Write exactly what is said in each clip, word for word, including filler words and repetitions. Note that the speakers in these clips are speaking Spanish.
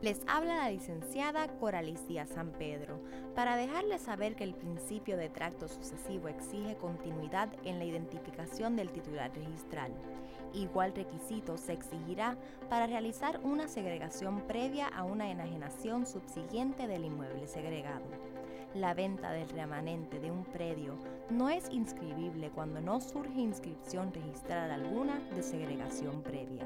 Les habla la licenciada Coralicia San Pedro para dejarles saber que el principio de tracto sucesivo exige continuidad en la identificación del titular registral. Igual requisito se exigirá para realizar una segregación previa a una enajenación subsiguiente del inmueble segregado. La venta del remanente de un predio no es inscribible cuando no surge inscripción registral alguna de segregación previa.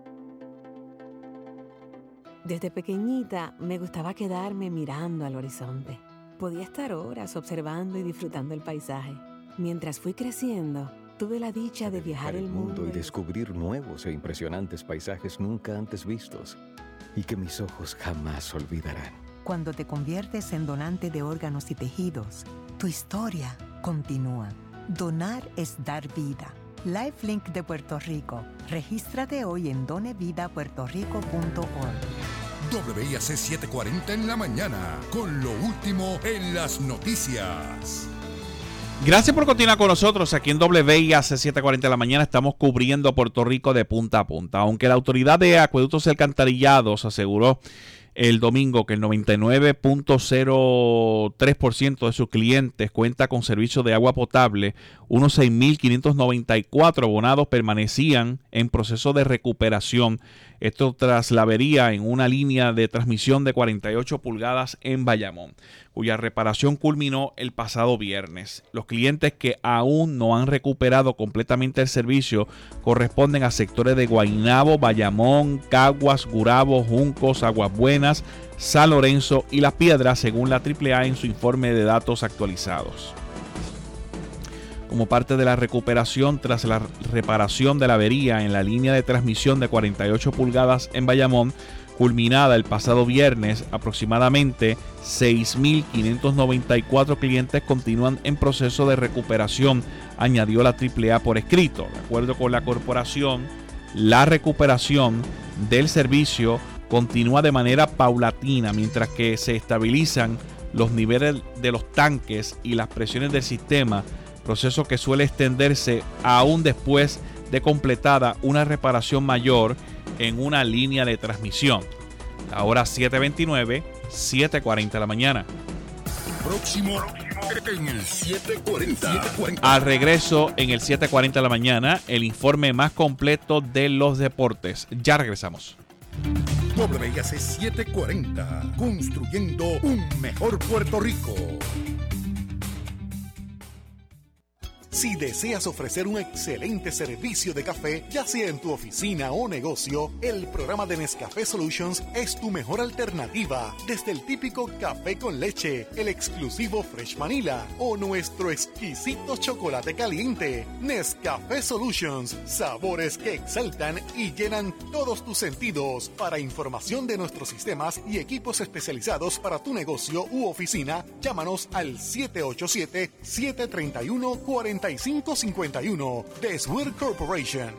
Desde pequeñita me gustaba quedarme mirando al horizonte. Podía estar horas observando y disfrutando el paisaje. Mientras fui creciendo, tuve la dicha de viajar el mundo y descubrir nuevos e impresionantes paisajes nunca antes vistos y que mis ojos jamás olvidarán. Cuando te conviertes en donante de órganos y tejidos, tu historia continúa. Donar es dar vida. LifeLink de Puerto Rico. Regístrate hoy en done vida puerto rico punto org. W I A C setecientos cuarenta en la mañana, con lo último en las noticias. Gracias por continuar con nosotros aquí en W I A C setecientos cuarenta en la mañana. Estamos cubriendo Puerto Rico de punta a punta. Aunque la Autoridad de Acueductos y Alcantarillados aseguró el domingo que el noventa y nueve punto cero tres por ciento de sus clientes cuenta con servicio de agua potable, unos seis mil quinientos noventa y cuatro abonados permanecían en proceso de recuperación. Esto tras la avería en una línea de transmisión de cuarenta y ocho pulgadas en Bayamón, cuya reparación culminó el pasado viernes. Los clientes que aún no han recuperado completamente el servicio corresponden a sectores de Guaynabo, Bayamón, Caguas, Gurabo, Juncos, Aguas Buenas, San Lorenzo y Las Piedras, según la triple A en su informe de datos actualizados. Como parte de la recuperación tras la reparación de la avería en la línea de transmisión de cuarenta y ocho pulgadas en Bayamón, culminada el pasado viernes, aproximadamente seis mil quinientos noventa y cuatro clientes continúan en proceso de recuperación, añadió la triple A por escrito. De acuerdo con la corporación, la recuperación del servicio continúa de manera paulatina mientras que se estabilizan los niveles de los tanques y las presiones del sistema, proceso que suele extenderse aún después de completada una reparación mayor en una línea de transmisión. Ahora siete veintinueve, siete cuarenta de la mañana. Próximo en el setecientos cuarenta. Al regreso en el siete cuarenta de la mañana, el informe más completo de los deportes. Ya regresamos. W I A C setecientos cuarenta, construyendo un mejor Puerto Rico. Si deseas ofrecer un excelente servicio de café, ya sea en tu oficina o negocio, el programa de Nescafé Solutions es tu mejor alternativa. Desde el típico café con leche, el exclusivo Fresh Vanilla o nuestro exquisito chocolate caliente. Nescafé Solutions, sabores que exaltan y llenan todos tus sentidos. Para información de nuestros sistemas y equipos especializados para tu negocio u oficina, llámanos al siete ocho siete, siete tres uno, cuatro cinco cinco uno de Swear Corporation.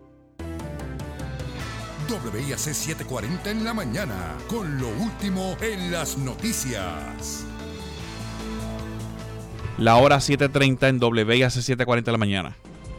W I A C setecientos cuarenta en la mañana, con lo último en las noticias. La hora siete treinta en W I A C setecientos cuarenta de la mañana.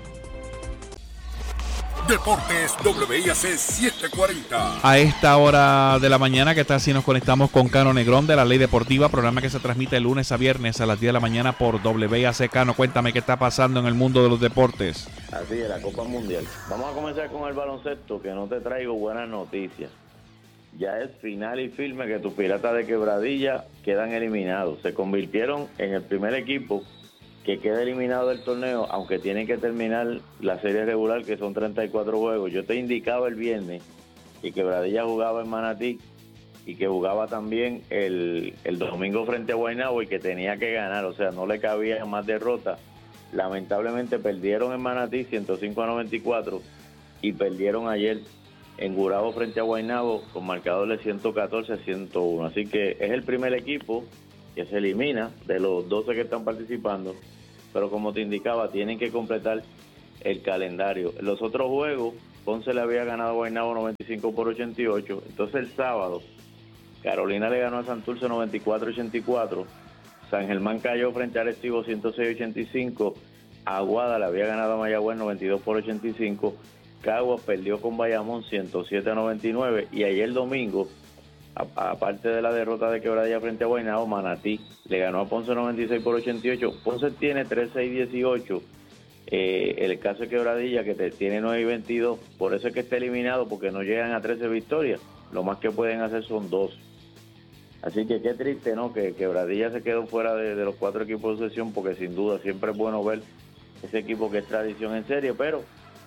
Deportes W I A C setecientos cuarenta. A esta hora de la mañana, ¿qué tal si nos conectamos con Cano Negrón de La Ley Deportiva? Programa que se transmite de lunes a viernes a las diez de la mañana por W I A C. Cano, cuéntame qué está pasando en el mundo de los deportes. Así es, la Copa Mundial. Vamos a comenzar con el baloncesto, que no te traigo buenas noticias. Ya es final y firme que tus Piratas de Quebradilla quedan eliminados. Se convirtieron en el primer equipo que queda eliminado del torneo, aunque tienen que terminar la serie regular, que son treinta y cuatro juegos. Yo te indicaba el viernes que Quebradilla jugaba en Manatí y que jugaba también el, el domingo frente a Guaynabo y que tenía que ganar, o sea, no le cabía más derrota. Lamentablemente perdieron en Manatí ciento cinco a noventa y cuatro y perdieron ayer en Gurabo frente a Guaynabo con marcador de ciento catorce a ciento uno. Así que es el primer equipo que se elimina de los doce que están participando, pero como te indicaba, tienen que completar el calendario. En los otros juegos, Ponce le había ganado a Guaynabo noventa y cinco por ochenta y ocho, entonces el sábado, Carolina le ganó a Santurce noventa y cuatro a ochenta y cuatro, San Germán cayó frente a Arecibo ciento seis a ochenta y cinco, Aguada le había ganado a Mayagüez noventa y dos por ochenta y cinco, Caguas perdió con Bayamón ciento siete a noventa y nueve, y ayer domingo aparte de la derrota de Quebradilla frente a Guaynabo, Manatí le ganó a Ponce noventa y seis por ochenta y ocho. Ponce tiene tres seis dieciocho. Eh, el caso de Quebradilla, que te, tiene nueve y veintidós, por eso es que está eliminado, porque no llegan a trece victorias. Lo más que pueden hacer son dos. Así que qué triste, ¿no? Que Quebradilla se quedó fuera de, de los cuatro equipos de sesión, porque sin duda siempre es bueno ver ese equipo que es tradición en serie, pero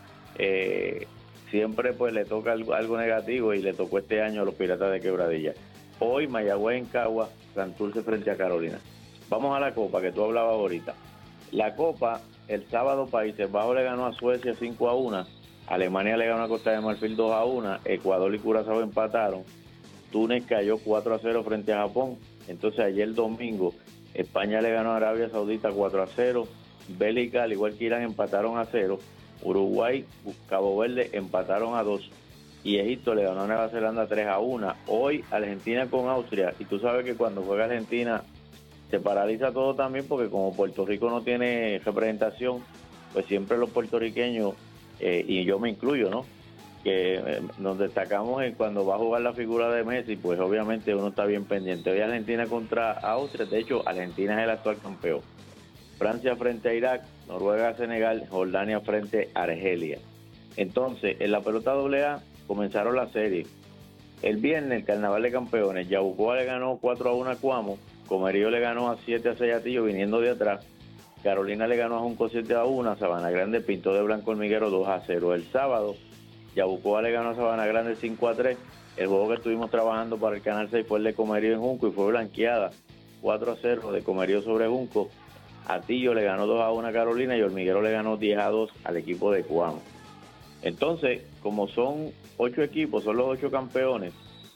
eh, siempre pues le toca algo, algo negativo, y le tocó este año a los Piratas de Quebradilla. Hoy Mayagüez en Cagua, Santurce frente a Carolina. Vamos a la Copa, que tú hablabas ahorita. La Copa, el sábado Países Bajos le ganó a Suecia cinco a uno, Alemania le ganó a Costa de Marfil dos a uno, Ecuador y Curazao empataron, Túnez cayó cuatro a cero frente a Japón. Entonces ayer domingo España le ganó a Arabia Saudita cuatro a cero, Bélgica al igual que Irán empataron a cero, Uruguay, Cabo Verde empataron a dos, y Egipto le ganó a Nueva Zelanda tres a uno. Hoy Argentina con Austria, y tú sabes que cuando juega Argentina se paraliza todo también, porque como Puerto Rico no tiene representación, pues siempre los puertorriqueños, eh, y yo me incluyo, ¿no?, que eh, nos destacamos en cuando va a jugar la figura de Messi, pues obviamente uno está bien pendiente. Hoy Argentina contra Austria, de hecho Argentina es el actual campeón. Francia frente a Irak, Noruega a Senegal, Jordania frente a Argelia. Entonces, en la pelota doble A comenzaron la serie. El viernes, el Carnaval de Campeones, Yabucoa le ganó cuatro a uno a Cuamo, Comerío le ganó a siete a seis a Tillo viniendo de atrás, Carolina le ganó a Junco siete a uno, Sabana Grande pintó de blanco hormiguero dos a cero. El sábado, Yabucoa le ganó a Sabana Grande cinco a tres. El juego que estuvimos trabajando para el Canal seis fue el de Comerío en Junco, y fue blanqueada cuatro a cero de Comerío sobre Junco. Atillo le ganó dos a uno a Carolina, y Hormiguero le ganó diez a dos al equipo de Cuamo. Entonces, como son ocho equipos, son los ocho campeones,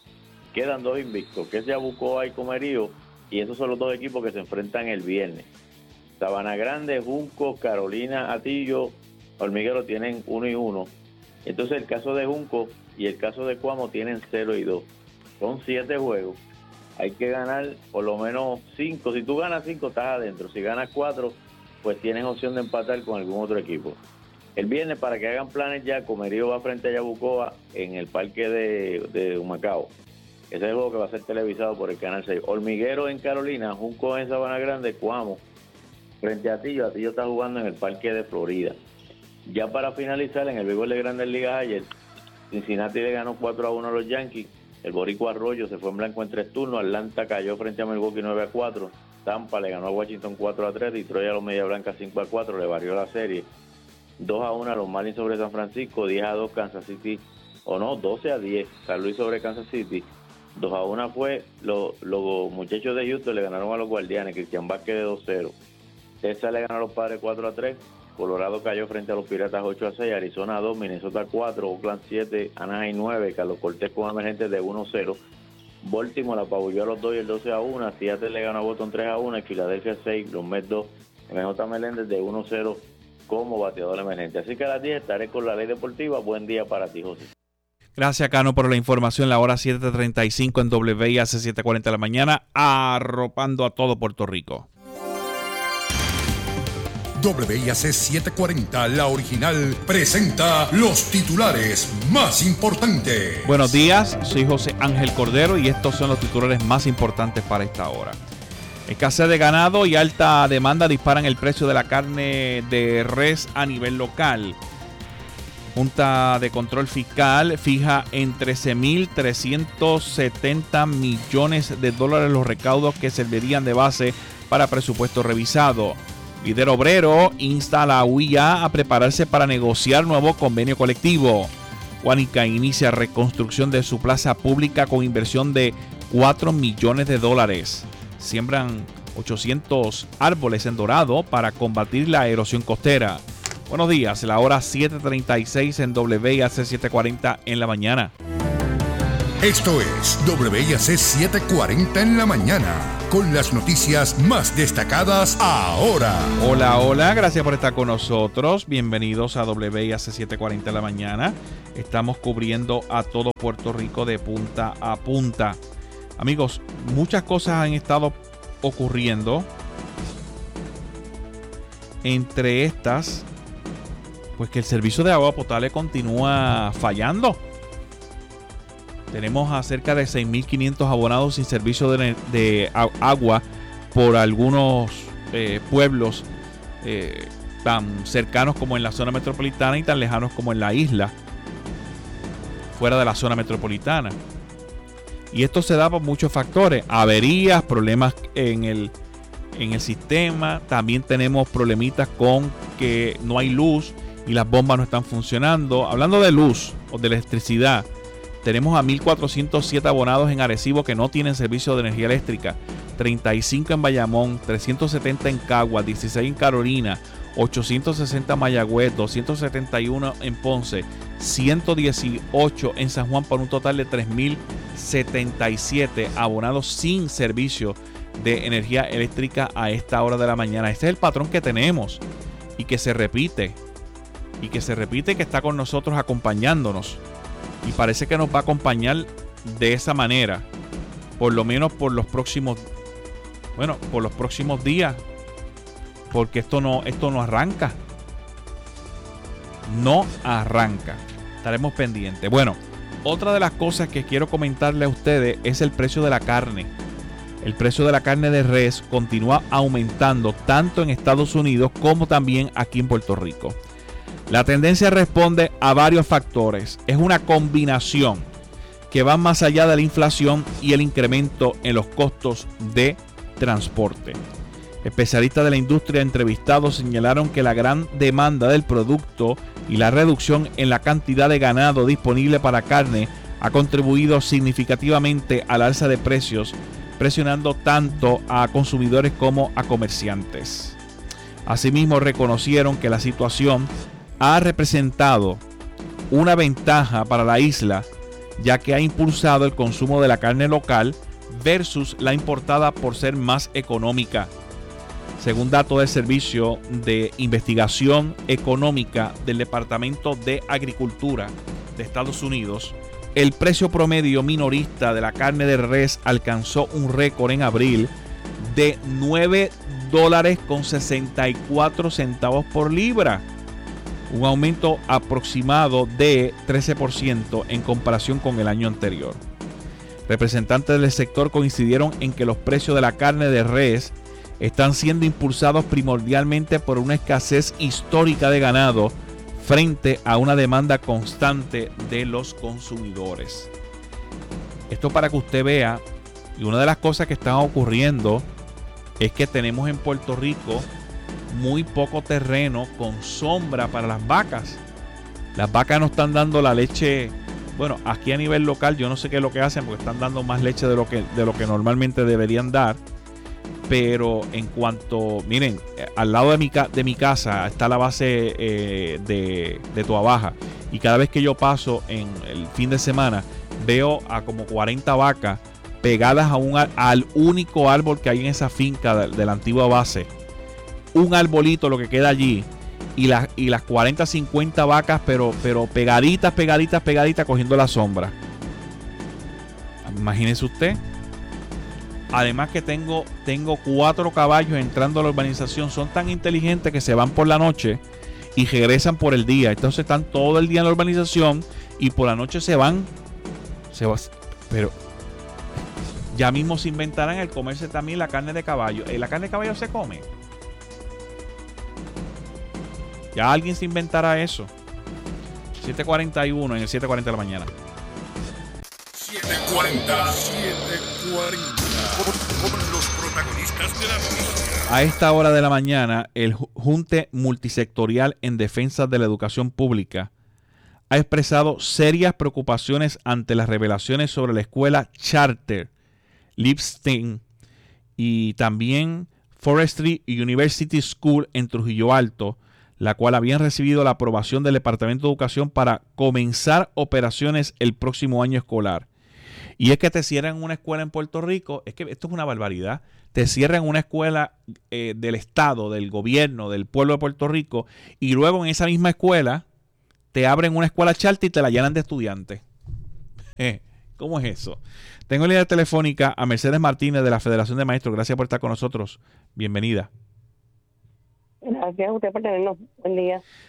quedan dos invictos, que es Yabucoa y Comerío, y esos son los dos equipos que se enfrentan el viernes. Sabana Grande, Junco, Carolina, Atillo, Hormiguero tienen uno y uno. Entonces el caso de Junco y el caso de Cuamo tienen cero y dos. Son siete juegos. Hay que ganar por lo menos cinco. Si tú ganas cinco, estás adentro. Si ganas cuatro, pues tienes opción de empatar con algún otro equipo. El viernes, para que hagan planes ya, Comerío va frente a Yabucoa en el parque de, de Humacao. Ese es el juego que va a ser televisado por el Canal seis. Hormiguero en Carolina, Junco en Sabana Grande, Cuamo frente a Atillo. Atillo está jugando en el parque de Florida. Ya para finalizar, en el béisbol de Grandes Ligas ayer, Cincinnati le ganó cuatro a uno a los Yankees. El boricua Arroyo se fue en blanco en tres turnos. Atlanta cayó frente a Milwaukee nueve a cuatro. Tampa le ganó a Washington cuatro a tres. Detroit a los Media Blancas cinco a cuatro. Le barrió la serie. dos a uno a los Marlins sobre San Francisco. diez a dos Kansas City. O no, doce a diez San Luis sobre Kansas City. dos a uno fue los, los muchachos de Houston le ganaron a los Guardianes. Cristian Vázquez de dos cero. Texas le ganó a los Padres cuatro a tres. Colorado cayó frente a los Piratas ocho a seis, Arizona dos, Minnesota cuatro, Oakland siete, Anaheim nueve, Carlos Cortés con emergentes de uno a cero. Baltimore apabulló a los Dodgers doce a uno, Seattle le ganó a Boston tres a uno, y Filadelfia seis, los Mets dos, M J Meléndez de uno a cero como bateador emergente. Así que a las diez estaré con la Ley Deportiva. Buen día para ti, José. Gracias, Cano, por la información. La hora siete treinta y cinco en W I A C siete cuarenta de la mañana, arropando a todo Puerto Rico. W I A C siete cuarenta, la original, presenta los titulares más importantes. Buenos días, soy José Ángel Cordero y estos son los titulares más importantes para esta hora. Escasez de ganado y alta demanda disparan el precio de la carne de res a nivel local. Junta de Control Fiscal fija en trece mil trescientos setenta millones de dólares los recaudos que servirían de base para presupuesto revisado. Líder obrero insta a la U I A a prepararse para negociar nuevo convenio colectivo. Guánica inicia reconstrucción de su plaza pública con inversión de cuatro millones de dólares. Siembran ochocientos árboles en Dorado para combatir la erosión costera. Buenos días, la hora siete treinta y seis en W I A C siete cuarenta en la mañana. Esto es W I A C siete cuarenta en la mañana, con las noticias más destacadas ahora. Hola, hola, gracias por estar con nosotros. Bienvenidos a W I A C siete cuarenta en la mañana. Estamos cubriendo a todo Puerto Rico de punta a punta. Amigos, muchas cosas han estado ocurriendo. Entre estas, pues que el servicio de agua potable continúa fallando. Tenemos a cerca de seis mil quinientos abonados sin servicio de, de agua por algunos eh, pueblos eh, tan cercanos como en la zona metropolitana y tan lejanos como en la isla, fuera de la zona metropolitana. Y esto se da por muchos factores: averías, problemas en el, en el sistema. También tenemos problemitas con que no hay luz y las bombas no están funcionando. Hablando de luz o de electricidad, tenemos a mil cuatrocientos siete abonados en Arecibo que no tienen servicio de energía eléctrica, treinta y cinco en Bayamón, trescientos setenta en Caguas, dieciséis en Carolina, ochocientos sesenta en Mayagüez, doscientos setenta y uno en Ponce, ciento dieciocho en San Juan, por un total de tres mil setenta y siete abonados sin servicio de energía eléctrica a esta hora de la mañana. Este es el patrón que tenemos y que se repite y que se repite que está con nosotros acompañándonos, y parece que nos va a acompañar de esa manera por lo menos por los próximos bueno por los próximos días, porque esto no esto no arranca no arranca estaremos pendientes. Bueno, otra de las cosas que quiero comentarle a ustedes es el precio de la carne. El precio de la carne de res continúa aumentando tanto en Estados Unidos como también aquí en Puerto Rico. La tendencia responde a varios factores. Es una combinación que va más allá de la inflación y el incremento en los costos de transporte. Especialistas de la industria entrevistados señalaron que la gran demanda del producto y la reducción en la cantidad de ganado disponible para carne ha contribuido significativamente al alza de precios, presionando tanto a consumidores como a comerciantes. Asimismo, reconocieron que la situación ha representado una ventaja para la isla, ya que ha impulsado el consumo de la carne local versus la importada por ser más económica. Según datos del Servicio de Investigación Económica del Departamento de Agricultura de Estados Unidos, el precio promedio minorista de la carne de res alcanzó un récord en abril de nueve dólares con sesenta y cuatro centavos por libra, un aumento aproximado de trece por ciento en comparación con el año anterior. Representantes del sector coincidieron en que los precios de la carne de res están siendo impulsados primordialmente por una escasez histórica de ganado frente a una demanda constante de los consumidores. Esto para que usted vea, y una de las cosas que están ocurriendo es que tenemos en Puerto Rico muy poco terreno con sombra para las vacas. Las vacas no están dando la leche. Bueno, aquí a nivel local yo no sé qué es lo que hacen, porque están dando más leche de lo que, de lo que normalmente deberían dar. Pero en cuanto, miren, al lado de mi, de mi casa está la base eh, de, de Toa Baja, y cada vez que yo paso en el fin de semana veo a como cuarenta vacas pegadas a un, al único árbol que hay en esa finca de, de la antigua base. Un arbolito lo que queda allí, y, la, y las cuarenta, cincuenta vacas pero, pero pegaditas, pegaditas, pegaditas cogiendo la sombra. Imagínese usted. Además que tengo, tengo cuatro caballos entrando a la urbanización. Son tan inteligentes que se van por la noche y regresan por el día. Entonces están todo el día en la urbanización y por la noche se van. Se va, pero ya mismo se inventarán el comerse también la carne de caballo. ¿La carne de caballo se come? Ya alguien se inventará eso. siete cuarenta y uno en el siete cuarenta de la mañana. siete cuarenta, siete cuarenta. Con los protagonistas de la noticia. A esta hora de la mañana, el Junte Multisectorial en Defensa de la Educación Pública ha expresado serias preocupaciones ante las revelaciones sobre la escuela charter Lipstein y también Forestry University School en Trujillo Alto, la cual habían recibido la aprobación del Departamento de Educación para comenzar operaciones el próximo año escolar. Y es que te cierran una escuela en Puerto Rico, es que esto es una barbaridad, te cierran una escuela eh, del Estado, del gobierno, del pueblo de Puerto Rico, y luego en esa misma escuela te abren una escuela charter y te la llenan de estudiantes. Eh, ¿Cómo es eso? Tengo en línea telefónica a Mercedes Martínez de la Federación de Maestros. Gracias por estar con nosotros. Bienvenida. Gracias a usted por tenernos. Buen día.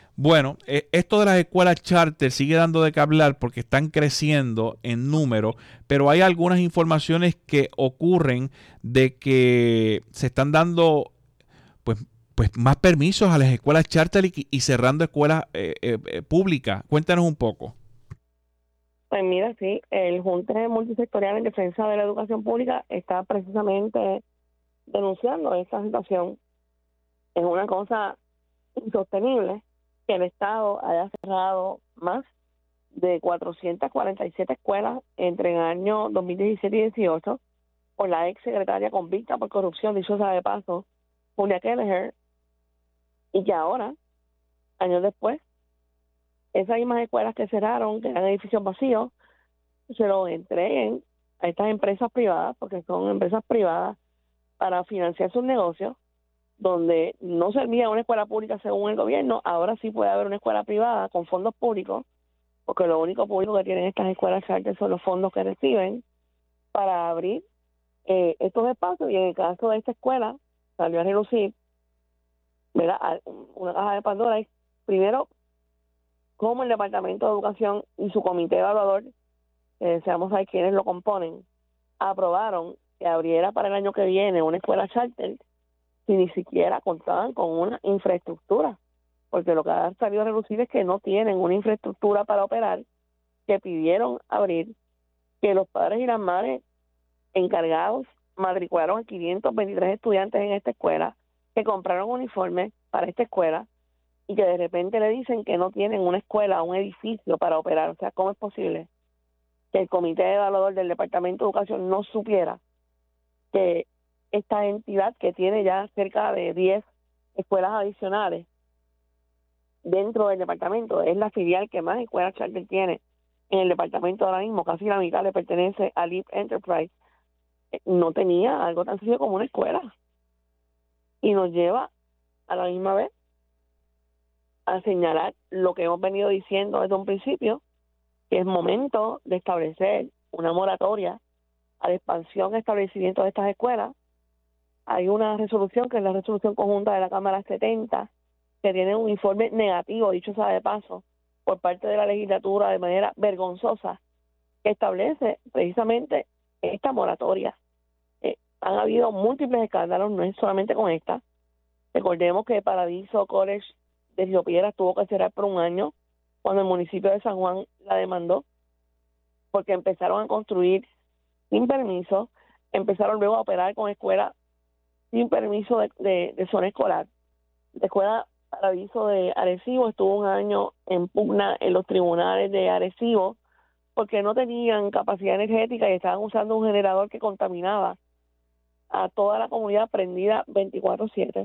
Bueno, eh, esto de las escuelas charter sigue dando de qué hablar porque están creciendo en número, pero hay algunas informaciones que ocurren de que se están dando pues, pues más permisos a las escuelas charter y, y cerrando escuelas eh, eh, eh, públicas. Cuéntanos un poco. Pues mira, sí, el Junte Multisectorial en Defensa de la Educación Pública está precisamente denunciando esta situación. Es una cosa insostenible que el Estado haya cerrado más de cuatrocientas cuarenta y siete escuelas entre el año dos mil diecisiete y dieciocho por la ex secretaria convicta por corrupción, dicho sea de paso, Julia Kelleher, y que ahora, años después, esas mismas escuelas que cerraron, que eran edificios vacíos, se lo entreguen a estas empresas privadas, porque son empresas privadas, para financiar sus negocios, donde no servía una escuela pública según el gobierno, ahora sí puede haber una escuela privada con fondos públicos, porque lo único público que tienen estas escuelas charter son los fondos que reciben para abrir eh, estos espacios. Y en el caso de esta escuela, salió a relucir, ¿verdad?, una caja de Pandora. Y primero, cómo el Departamento de Educación y su comité evaluador, que deseamos saber quiénes lo componen, aprobaron que abriera para el año que viene una escuela charter si ni siquiera contaban con una infraestructura, porque lo que ha salido a relucir es que no tienen una infraestructura para operar, que pidieron abrir, que los padres y las madres encargados matricularon a quinientos veintitrés estudiantes en esta escuela, que compraron uniformes para esta escuela y que de repente le dicen que no tienen una escuela, un edificio para operar. O sea, ¿cómo es posible que el comité evaluador del Departamento de Educación no supiera que esta entidad, que tiene ya cerca de diez escuelas adicionales dentro del departamento, es la filial que más escuelas charter tiene en el departamento ahora mismo, casi la mitad le pertenece a Leap Enterprise, no tenía algo tan sencillo como una escuela? Y nos lleva a la misma vez a señalar lo que hemos venido diciendo desde un principio, que es momento de establecer una moratoria a la expansión y establecimiento de estas escuelas. Hay una resolución, que es la resolución conjunta de la Cámara setenta, que tiene un informe negativo, dicho sea de paso, por parte de la legislatura de manera vergonzosa, que establece precisamente esta moratoria. Eh, han habido múltiples escándalos, no es solamente con esta. Recordemos que Paradiso College de Río Piedras tuvo que cerrar por un año cuando el municipio de San Juan la demandó, porque empezaron a construir sin permiso, empezaron luego a operar con escuelas sin permiso de, de, de zona escolar. La escuela Paradiso de Arecibo estuvo un año en pugna en los tribunales de Arecibo porque no tenían capacidad energética y estaban usando un generador que contaminaba a toda la comunidad, prendida veinticuatro siete.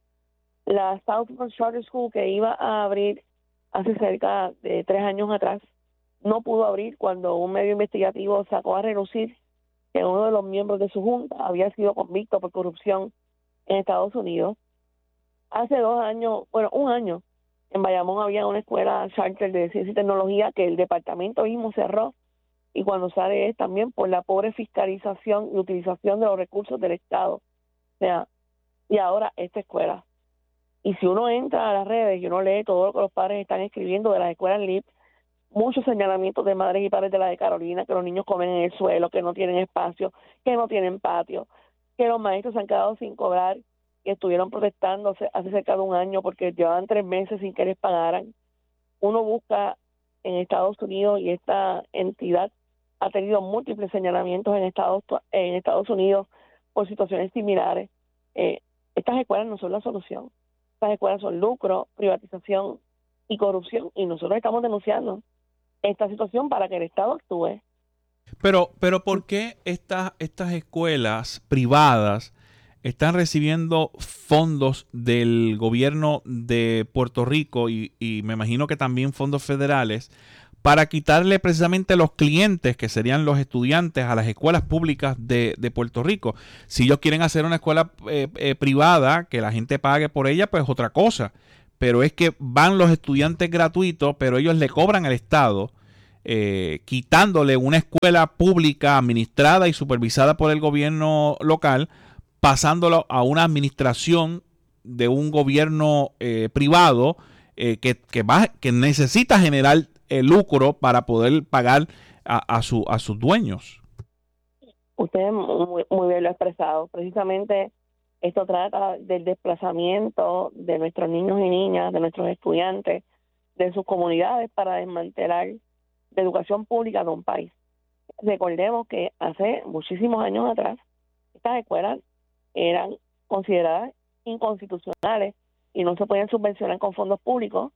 La Southland Charter School, que iba a abrir hace cerca de tres años atrás, no pudo abrir cuando un medio investigativo sacó a relucir que uno de los miembros de su junta había sido convicto por corrupción en Estados Unidos. Hace dos años, bueno, un año, en Bayamón había una escuela charter de ciencia y tecnología que el departamento mismo cerró, y cuando sale es también por la pobre fiscalización y utilización de los recursos del Estado. O sea, y ahora esta escuela. Y si uno entra a las redes y uno lee todo lo que los padres están escribiendo de las escuelas L I P, muchos señalamientos de madres y padres de la de Carolina, que los niños comen en el suelo, que no tienen espacio, que no tienen patio, que los maestros se han quedado sin cobrar y estuvieron protestando hace cerca de un año porque llevaban tres meses sin que les pagaran. Uno busca en Estados Unidos, y esta entidad ha tenido múltiples señalamientos en Estados, en Estados Unidos por situaciones similares. Eh, estas escuelas no son la solución. Estas escuelas son lucro, privatización y corrupción, y nosotros estamos denunciando esta situación para que el Estado actúe. Pero, pero ¿por qué estas, estas escuelas privadas están recibiendo fondos del gobierno de Puerto Rico y, y me imagino que también fondos federales para quitarle precisamente los clientes, que serían los estudiantes, a las escuelas públicas de, de Puerto Rico? Si ellos quieren hacer una escuela eh, eh, privada, que la gente pague por ella, pues otra cosa. Pero es que van los estudiantes gratuitos, pero ellos le cobran al Estado, eh, quitándole una escuela pública administrada y supervisada por el gobierno local, pasándolo a una administración de un gobierno eh, privado, eh, que, que, va, que necesita generar el lucro para poder pagar a, a, su, a sus dueños. Usted muy, muy bien lo ha expresado. Precisamente esto trata del desplazamiento de nuestros niños y niñas, de nuestros estudiantes, de sus comunidades para desmantelar la educación pública de un país. Recordemos que hace muchísimos años atrás estas escuelas eran consideradas inconstitucionales y no se podían subvencionar con fondos públicos.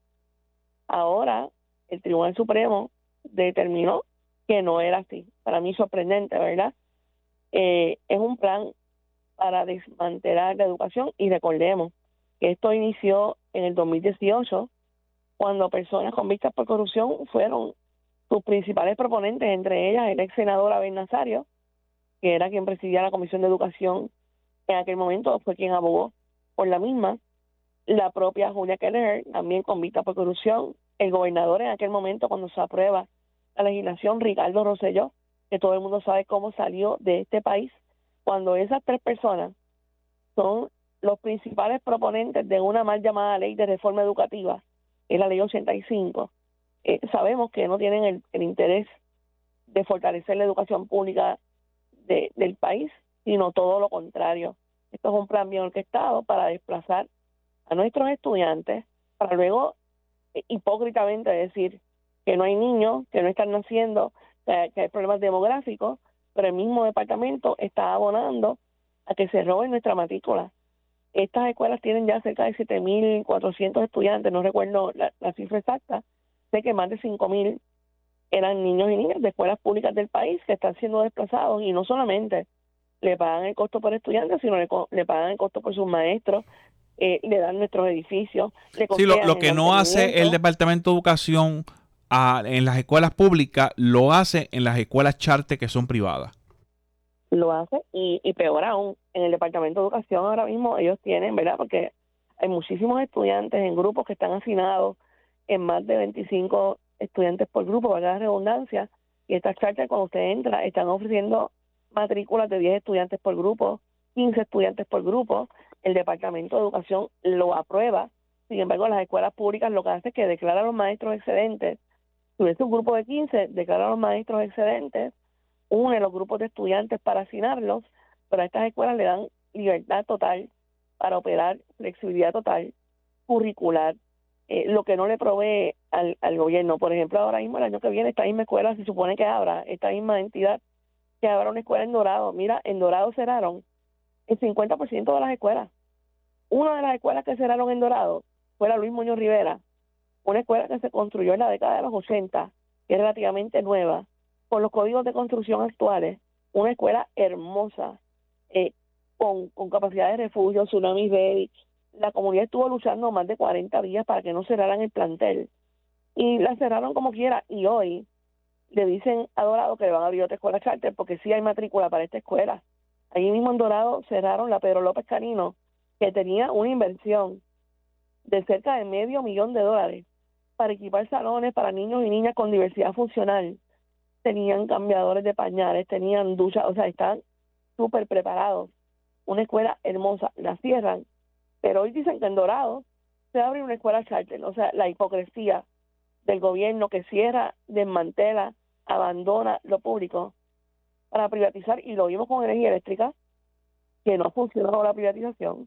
Ahora el Tribunal Supremo determinó que no era así. Para mí sorprendente, ¿verdad? Eh, es un plan para desmantelar la educación y recordemos que esto inició en el dos mil dieciocho cuando personas convictas por corrupción fueron sus principales proponentes, entre ellas el ex senador Abel Nazario, que era quien presidía la Comisión de Educación en aquel momento, fue quien abogó por la misma, la propia Julia Keller, también convicta por corrupción, el gobernador en aquel momento cuando se aprueba la legislación, Ricardo Rosselló, que todo el mundo sabe cómo salió de este país, cuando esas tres personas son los principales proponentes de una mal llamada ley de reforma educativa, es la ley ochenta y cinco, eh, sabemos que no tienen el, el interés de fortalecer la educación pública de, del país, sino todo lo contrario. Esto es un plan bien orquestado para desplazar a nuestros estudiantes, para luego eh, hipócritamente decir que no hay niños, que no están naciendo, que, que hay problemas demográficos, pero el mismo departamento está abonando a que se roben nuestra matrícula. Estas escuelas tienen ya cerca de siete mil cuatrocientos estudiantes, no recuerdo la, la cifra exacta, sé que más de cinco mil eran niños y niñas de escuelas públicas del país que están siendo desplazados y no solamente le pagan el costo por estudiantes, sino le, le pagan el costo por sus maestros, eh, le dan nuestros edificios. Le sí, lo, lo que no hace el Departamento de Educación a, en las escuelas públicas, lo hace en las escuelas charter que son privadas. Lo hace y, y peor aún, en el Departamento de Educación ahora mismo ellos tienen, ¿verdad? Porque hay muchísimos estudiantes en grupos que están hacinados en más de veinticinco estudiantes por grupo, valga la redundancia, y estas charter cuando usted entra están ofreciendo matrículas de diez estudiantes por grupo, quince estudiantes por grupo. El Departamento de Educación lo aprueba, sin embargo las escuelas públicas lo que hace es que declara a los maestros excedentes. Si hubiese un grupo de quince, declara a los maestros excedentes, une los grupos de estudiantes para asignarlos, pero a estas escuelas le dan libertad total para operar, flexibilidad total, curricular, eh, lo que no le provee al, al gobierno. Por ejemplo, ahora mismo, el año que viene, esta misma escuela se supone que abra, esta misma entidad que abra una escuela en Dorado. Mira, en Dorado cerraron el cincuenta por ciento de las escuelas. Una de las escuelas que cerraron en Dorado fue la Luis Muñoz Rivera, una escuela que se construyó en la década de los ochenta, que es relativamente nueva, con los códigos de construcción actuales, una escuela hermosa, eh, con, con capacidad de refugio, tsunami ready. La comunidad estuvo luchando más de cuarenta días para que no cerraran el plantel, y la cerraron como quiera, y hoy le dicen a Dorado que le van a abrir otra escuela charter, porque sí hay matrícula para esta escuela. Allí mismo en Dorado cerraron la Pedro López Canino, que tenía una inversión de cerca de medio millón de dólares para equipar salones para niños y niñas con diversidad funcional. Tenían cambiadores de pañales, tenían duchas, o sea, están súper preparados. Una escuela hermosa, la cierran, pero hoy dicen que en Dorado se abre una escuela charter. O sea, la hipocresía del gobierno que cierra, desmantela, abandona lo público para privatizar, y lo vimos con energía eléctrica, que no ha funcionado la privatización.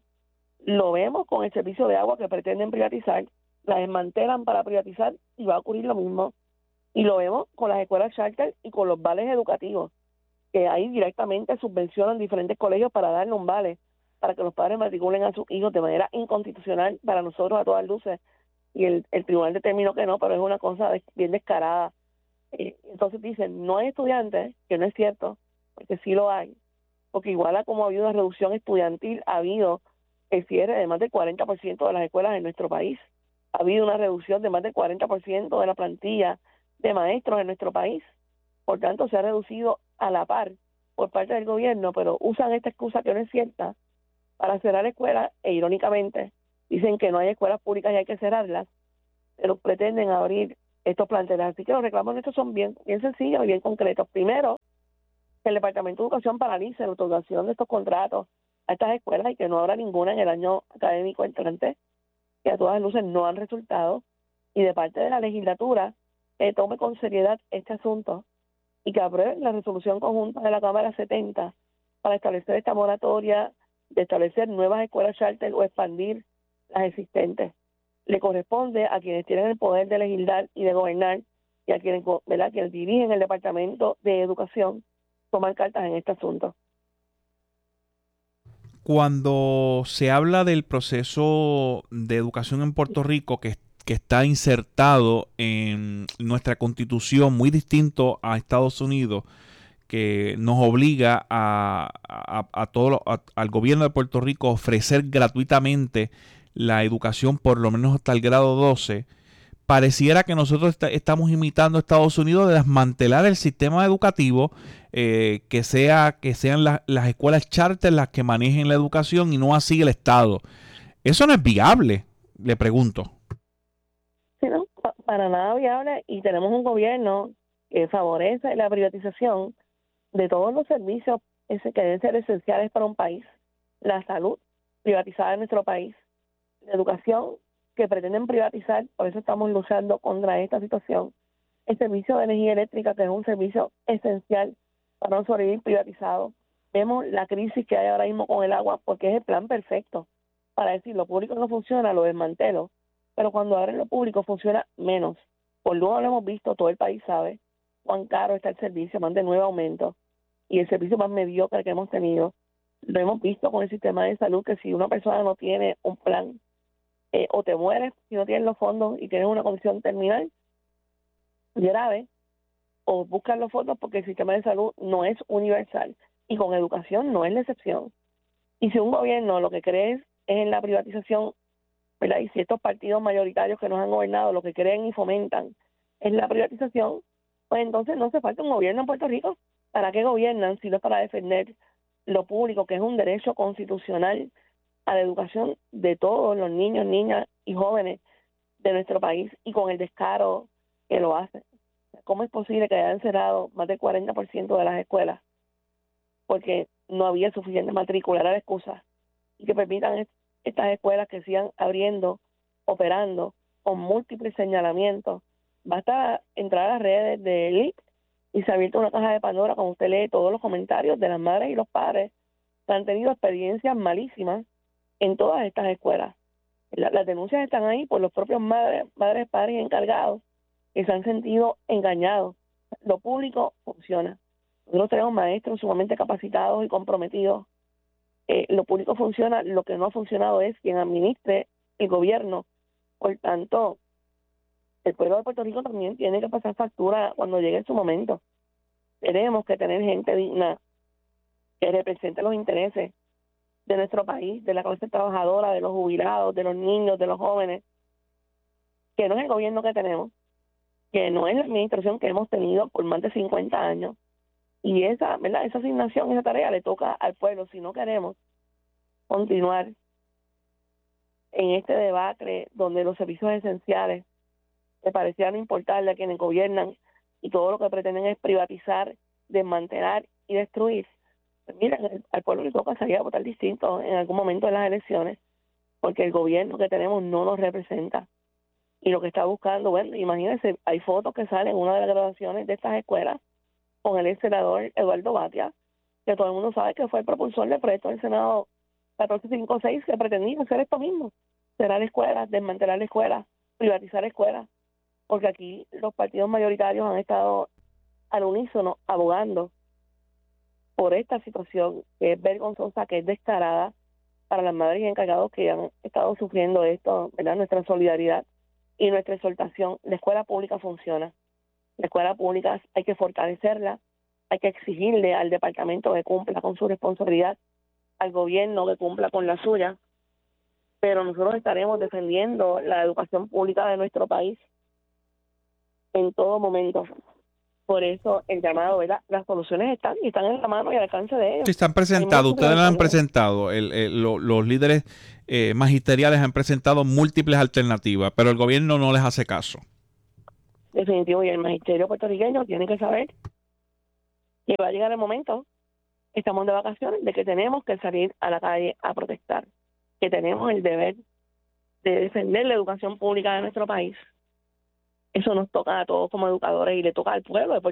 Lo vemos con el servicio de agua que pretenden privatizar, la desmantelan para privatizar y va a ocurrir lo mismo. Y lo vemos con las escuelas charter y con los vales educativos, que ahí directamente subvencionan diferentes colegios para darle un vale, para que los padres matriculen a sus hijos de manera inconstitucional para nosotros a todas luces. Y el, el tribunal determinó que no, pero es una cosa de, bien descarada. Eh, entonces dicen, no hay estudiantes, que no es cierto, porque sí lo hay, porque igual a como ha habido una reducción estudiantil, ha habido el cierre de más del cuarenta por ciento de las escuelas en nuestro país. Ha habido una reducción de más del cuarenta por ciento de la plantilla de maestros en nuestro país. Por tanto, se ha reducido a la par por parte del gobierno, pero usan esta excusa que no es cierta para cerrar escuelas, e irónicamente dicen que no hay escuelas públicas y hay que cerrarlas, pero pretenden abrir estos planteles. Así que los reclamos nuestros son bien, bien sencillos y bien concretos. Primero, que el Departamento de Educación paralice la otorgación de estos contratos a estas escuelas y que no habrá ninguna en el año académico entrante. que a todas luces no han resultado, y de parte de la legislatura eh, tome con seriedad este asunto y que apruebe la resolución conjunta de la Cámara setenta para establecer esta moratoria, de establecer nuevas escuelas charter o expandir las existentes. Le corresponde a quienes tienen el poder de legislar y de gobernar y a quienes, ¿verdad?, quienes dirigen el Departamento de Educación tomar cartas en este asunto. Cuando se habla del proceso de educación en Puerto Rico que, que está insertado en nuestra Constitución, muy distinto a Estados Unidos, que nos obliga a, a, a todo a, al gobierno de Puerto Rico a ofrecer gratuitamente la educación por lo menos hasta el grado doce, pareciera que nosotros está, estamos imitando a Estados Unidos de desmantelar el sistema educativo, eh, que sea que sean la, las escuelas charter las que manejen la educación y no así el Estado. Eso no es viable, le pregunto. Sí, no, pa- para nada viable, y tenemos un gobierno que favorece la privatización de todos los servicios ese, que deben ser esenciales para un país. La salud privatizada en nuestro país, la educación que pretenden privatizar, por eso estamos luchando contra esta situación. El servicio de energía eléctrica, que es un servicio esencial para no sobrevivir privatizado. Vemos la crisis que hay ahora mismo con el agua, porque es el plan perfecto para decir lo público no funciona, lo desmantelo, pero cuando abren lo público funciona menos. Por luego lo hemos visto, todo el país sabe cuán caro está el servicio, más de nueve aumentos, y el servicio más mediocre que hemos tenido. Lo hemos visto con el sistema de salud, que si una persona no tiene un plan, eh, o te mueres si no tienes los fondos y tienes una condición terminal grave, o buscas los fondos porque el sistema de salud no es universal, y con educación no es la excepción. Y si un gobierno lo que cree es en la privatización, ¿verdad?, y si estos partidos mayoritarios que nos han gobernado lo que creen y fomentan es la privatización, pues entonces no hace falta un gobierno en Puerto Rico. ¿Para qué gobiernan si no es para defender lo público, que es un derecho constitucional a la educación de todos los niños, niñas y jóvenes de nuestro país, y con el descaro que lo hacen? ¿Cómo es posible que hayan cerrado más del cuarenta por ciento de las escuelas porque no había suficiente matrícula? Era la excusa. Y que permitan est- estas escuelas que sigan abriendo, operando con múltiples señalamientos. Basta entrar a las redes de L I C y se ha abierto una caja de Pandora cuando usted lee todos los comentarios de las madres y los padres que han tenido experiencias malísimas en todas estas escuelas. La- las denuncias están ahí por los propios madres, madres, padres y encargados que se han sentido engañados. Lo público funciona. Nosotros tenemos maestros sumamente capacitados y comprometidos. Eh, lo público funciona. Lo que no ha funcionado es quien administre el gobierno. Por tanto, el pueblo de Puerto Rico también tiene que pasar factura cuando llegue su momento. Tenemos que tener gente digna que represente los intereses de nuestro país, de la clase trabajadora, de los jubilados, de los niños, de los jóvenes, que no es el gobierno que tenemos, que no es la administración que hemos tenido por más de cincuenta años, y esa, ¿verdad?, esa asignación, esa tarea le toca al pueblo. Si no queremos continuar en este debate donde los servicios esenciales le parecieran importarle a quienes gobiernan y todo lo que pretenden es privatizar, desmantelar y destruir, pues mira, al pueblo le toca salir a votar distinto en algún momento de las elecciones, porque el gobierno que tenemos no nos representa. Y lo que está buscando, bueno, imagínense, hay fotos que salen en una de las graduaciones de estas escuelas con el ex senador Eduardo Batia, que todo el mundo sabe que fue el propulsor del proyecto del Senado catorce cincuenta y seis, que pretendía hacer esto mismo: cerrar escuelas, desmantelar escuelas, privatizar escuelas, porque aquí los partidos mayoritarios han estado al unísono abogando por esta situación que es vergonzosa, que es descarada para las madres y encargados que han estado sufriendo esto, ¿verdad? Nuestra solidaridad y nuestra exhortación. La escuela pública funciona. La escuela pública hay que fortalecerla, hay que exigirle al departamento que cumpla con su responsabilidad, al gobierno que cumpla con la suya, pero nosotros estaremos defendiendo la educación pública de nuestro país en todo momento. Por eso el llamado, ¿verdad? Las soluciones están y están en la mano y al alcance de ellos. Sí, están presentados, ustedes lo han presentado, el, el, lo, los líderes eh, magisteriales han presentado múltiples alternativas, pero el gobierno no les hace caso. Definitivo, y el magisterio puertorriqueño tiene que saber que va a llegar el momento, estamos de vacaciones, de que tenemos que salir a la calle a protestar, que tenemos el deber de defender la educación pública de nuestro país. Eso nos toca a todos como educadores y le toca al pueblo de Puerto